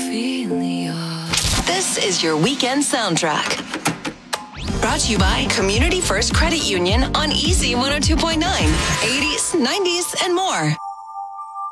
This is your weekend soundtrack. Brought to you by Community First Credit Union on Easy 102.9, 80s, 90s, and more.